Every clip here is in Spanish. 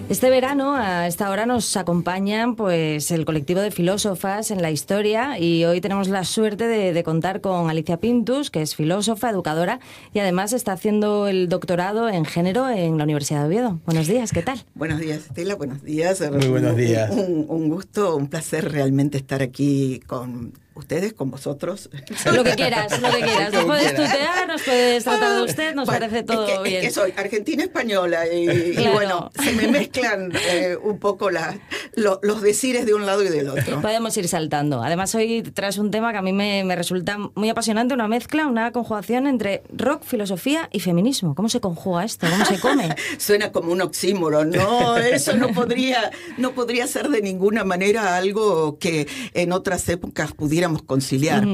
Este verano, a esta hora, nos acompañan pues el colectivo de filósofas en la historia, y hoy tenemos la suerte de contar con Alicia Pintus, que es filósofa, educadora, y además está haciendo el doctorado en género en la Universidad de Oviedo. Buenos días, ¿qué tal? Buenos días, Estela, buenos días. Muy buenos días. Un gusto, un placer realmente estar aquí con ustedes, con vosotros. Lo que quieras, lo que quieras. Nos puedes tutear, nos puedes tratar de usted, nos parece todo bien. Es que soy argentina española y Claro. bueno, se me mezclan un poco los decires de un lado y del otro. Podemos ir saltando. Además, hoy traes un tema que a mí me resulta muy apasionante, una mezcla, una conjugación entre rock, filosofía y feminismo. ¿Cómo se conjuga esto? ¿Cómo se come? Suena como un oxímoron. No, eso no podría ser de ninguna manera algo que en otras épocas pudiéramos conciliar.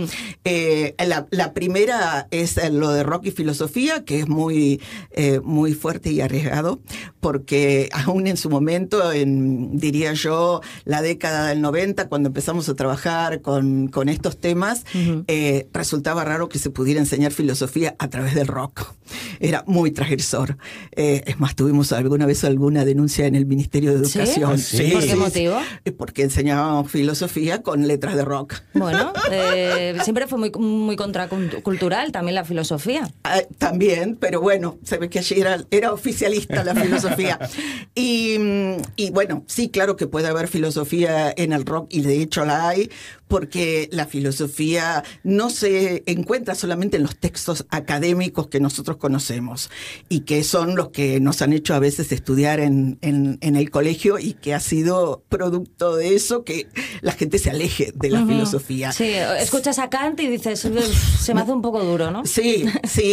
La primera es lo de rock y filosofía, que es muy fuerte y arriesgado, porque aún en su momento, diría yo, la década del 90, cuando empezamos a trabajar con estos temas, resultaba raro que se pudiera enseñar filosofía a través del rock. Era muy transgresor. Es más, tuvimos alguna vez alguna denuncia en el Ministerio de Educación. ¿Sí? ¿Por qué motivo? Porque enseñábamos filosofía con letras de rock. Bueno, siempre fue muy contracultural también la filosofía. También, pero bueno, se ve que allí era oficialista la filosofía. Y bueno, sí, claro que puede haber filosofía en el rock, y de hecho la hay, porque la filosofía no se encuentra solamente en los textos académicos que nosotros conocemos y que son los que nos han hecho a veces estudiar en el colegio, y que ha sido producto de eso que la gente se aleje de la filosofía. Sí, escuchas a Kant y dices, se me hace un poco duro, ¿no? Sí,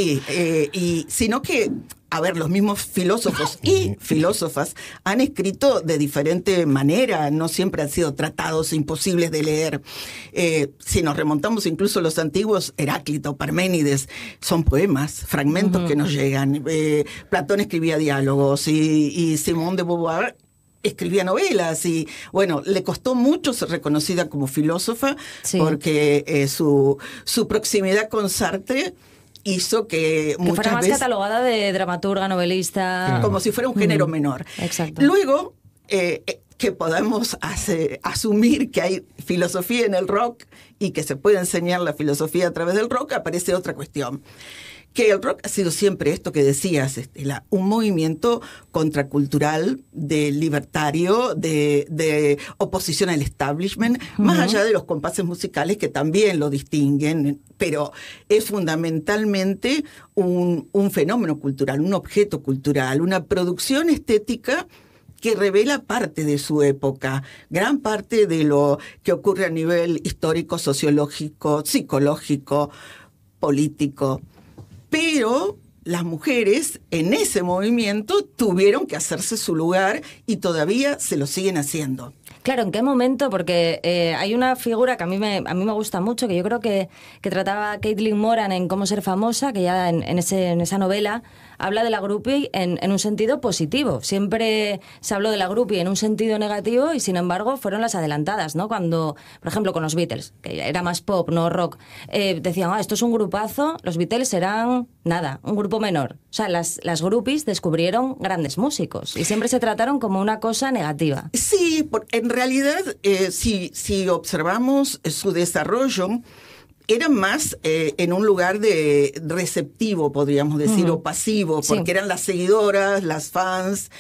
y sino que, a ver, los mismos filósofos y filósofas han escrito de diferente manera, no siempre han sido tratados imposibles de leer. Si nos remontamos incluso a los antiguos, Heráclito, Parménides, son poemas, fragmentos que nos llegan. Platón escribía diálogos y Simone de Beauvoir escribía novelas, y bueno, le costó mucho ser reconocida como filósofa, porque su proximidad con Sartre hizo que muchas fuera más veces catalogada de dramaturga, novelista, como si fuera un género menor. Exacto. Luego, que podamos asumir que hay filosofía en el rock y que se puede enseñar la filosofía a través del rock, aparece otra cuestión. Que el rock ha sido siempre esto que decías, Estela, un movimiento contracultural, libertario, de oposición al establishment, más allá de los compases musicales que también lo distinguen, pero es fundamentalmente un fenómeno cultural, un objeto cultural, una producción estética que revela parte de su época, gran parte de lo que ocurre a nivel histórico, sociológico, psicológico, político. Pero las mujeres en ese movimiento tuvieron que hacerse su lugar, y todavía se lo siguen haciendo. Claro, ¿en qué momento? Porque hay una figura que a mí me gusta mucho, que yo creo que trataba Caitlin Moran en Cómo ser famosa, que ya en esa novela habla de la groupie en un sentido positivo. Siempre se habló de la groupie en un sentido negativo, y sin embargo fueron las adelantadas, ¿no? Cuando, por ejemplo, con los Beatles, que era más pop, no rock, decían, esto es un grupazo, los Beatles eran nada, un grupo menor. O sea, las groupies descubrieron grandes músicos y siempre se trataron como una cosa negativa. Sí, en realidad, si observamos su desarrollo, era más en un lugar de receptivo, podríamos decir, o pasivo, porque eran las seguidoras, las fans,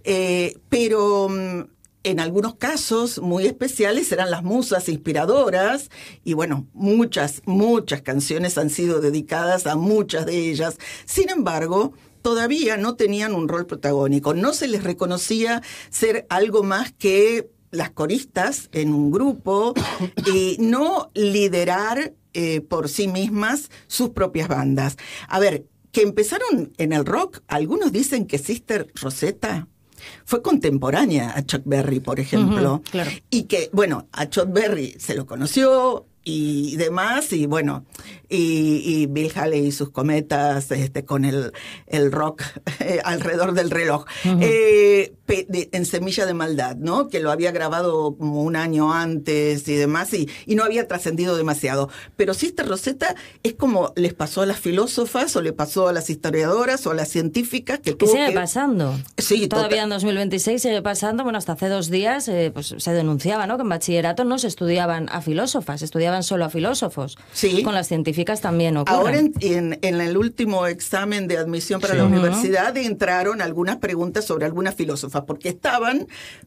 pero en algunos casos muy especiales eran las musas inspiradoras, y bueno, muchas canciones han sido dedicadas a muchas de ellas. Sin embargo, todavía no tenían un rol protagónico, no se les reconocía ser algo más que las coristas en un grupo, y no liderar por sí mismas sus propias bandas. A ver, que empezaron en el rock, algunos dicen que Sister Rosetta fue contemporánea a Chuck Berry, por ejemplo. Claro. Y que, bueno, a Chuck Berry se lo conoció y demás, y bueno, y Bill Haley y sus cometas con el rock alrededor del reloj. Uh-huh. En Semilla de Maldad, ¿no? Que lo había grabado como un año antes y demás, y no había trascendido demasiado. Pero Sister Rosetta es como les pasó a las filósofas, o le pasó a las historiadoras, o a las científicas, que sigue pasando. Sí, todavía en 2026 sigue pasando. Bueno, hasta hace 2 días pues se denunciaba, ¿no?, que en bachillerato no se estudiaban a filósofas, estudiaban solo a filósofos. Sí. Con las científicas también ocurre. Ahora en el último examen de admisión para la universidad entraron algunas preguntas sobre algunas filósofas, porque estaban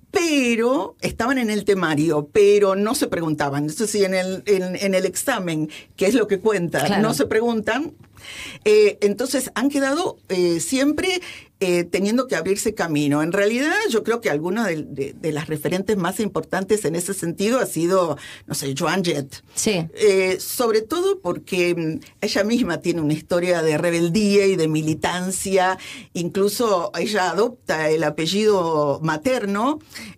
en el temario, pero no se preguntaban. Eso sí, en el examen, que es lo que cuenta, claro, no se preguntan. Entonces han quedado siempre teniendo que abrirse camino. En realidad, yo creo que alguna de las referentes más importantes en ese sentido ha sido, no sé, Joan Jett. Sí. Sobre todo porque ella misma tiene una historia de rebeldía y de militancia. Incluso ella adopta el apellido materno.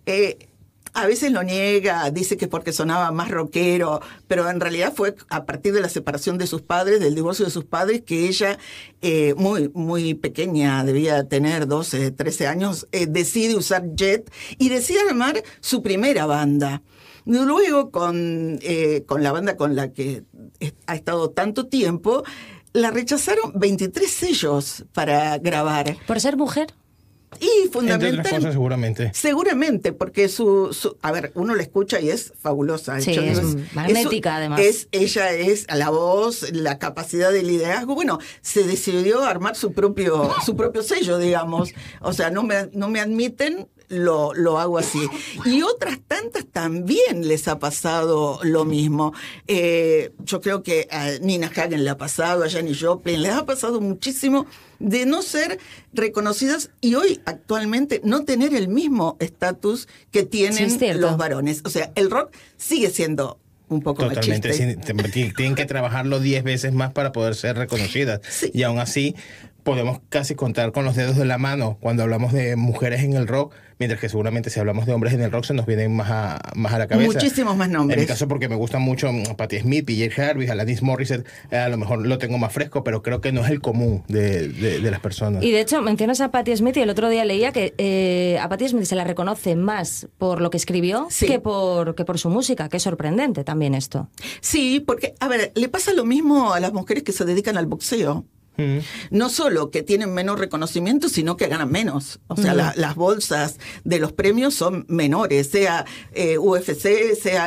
A veces lo niega, dice que porque sonaba más rockero, pero en realidad fue a partir de la separación de sus padres, del divorcio de sus padres, que ella, muy, muy pequeña, debía tener 12, 13 años, decide usar Jett y decide armar su primera banda. Luego, con la banda con la que ha estado tanto tiempo, la rechazaron 23 sellos para grabar. ¿Por ser mujer? Y fundamental, entre otras cosas, seguramente. Seguramente, porque a ver, uno la escucha y es fabulosa. Sí, es magnética, además. Ella es la voz, la capacidad de liderazgo. Bueno, se decidió armar su propio sello, digamos. O sea, no me admiten, lo hago así. Y otras tantas también les ha pasado lo mismo. Yo creo que a Nina Hagen le ha pasado, a Janis Joplin, les ha pasado muchísimo de no ser reconocidas y hoy actualmente no tener el mismo estatus que tienen los varones. O sea, el rock sigue siendo un poco totalmente machista. Tienen que trabajarlo 10 veces más para poder ser reconocidas. Sí. Y aún así podemos casi contar con los dedos de la mano cuando hablamos de mujeres en el rock, mientras que seguramente si hablamos de hombres en el rock se nos vienen más a la cabeza. Muchísimos más nombres. En mi caso, porque me gustan mucho Patti Smith, PJ Harvey, Alanis Morissette, a lo mejor lo tengo más fresco, pero creo que no es el común de las personas. Y de hecho, mencionas a Patti Smith y el otro día leía que a Patti Smith se la reconoce más por lo que escribió que por su música, que es sorprendente también esto. Sí, porque, a ver, le pasa lo mismo a las mujeres que se dedican al boxeo. No solo que tienen menos reconocimiento, sino que ganan menos. O sea, las bolsas de los premios son menores, sea UFC, sea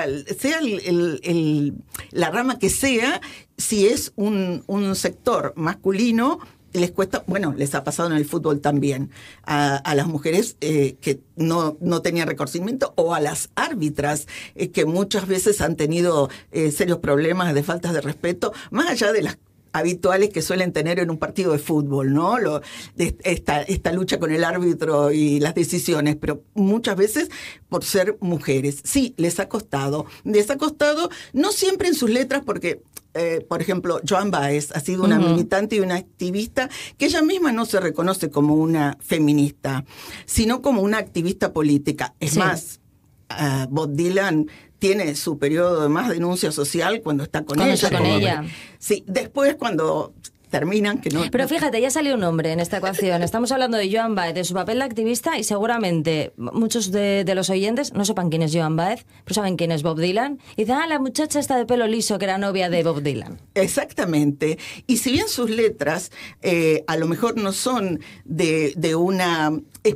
la rama que sea. Si es un sector masculino, les cuesta, bueno, les ha pasado en el fútbol también, a las mujeres que no tenían reconocimiento, o a las árbitras que muchas veces han tenido serios problemas de faltas de respeto, más allá de las habituales que suelen tener en un partido de fútbol, ¿no? Esta lucha con el árbitro y las decisiones, pero muchas veces por ser mujeres. Sí, les ha costado, no siempre en sus letras, porque por ejemplo, Joan Baez ha sido una militante y una activista que ella misma no se reconoce como una feminista, sino como una activista política. Es más, Bob Dylan tiene su periodo de más denuncia social cuando está con ella. Sí, después cuando terminan, que no... Pero fíjate, ya salió un nombre en esta ecuación. Estamos hablando de Joan Baez, de su papel de activista, y seguramente muchos de los oyentes no sepan quién es Joan Baez, pero saben quién es Bob Dylan. Y dicen, la muchacha está de pelo liso que era novia de Bob Dylan. Exactamente. Y si bien sus letras a lo mejor no son de una